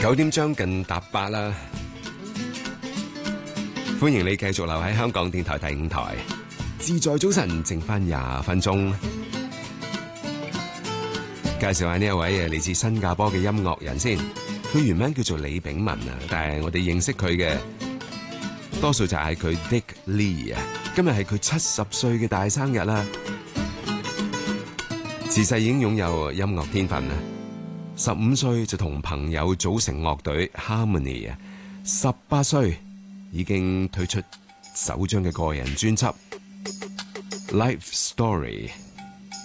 9點將近搭8啦，歡迎你繼續留喺香港電台第5台，自在早晨，剩翻20分鐘。介紹下呢一位嚟自新加坡嘅音樂人先，佢原名叫做李炳文啊，但係我哋認識佢嘅多數就係佢 Dick Lee 啊。今日係佢70歲嘅大生日啦，自細已經擁有音樂天分啦。15歲就同朋友組成樂隊 Harmony 啊，18歲已經推出首張嘅個人專輯《Life Story》。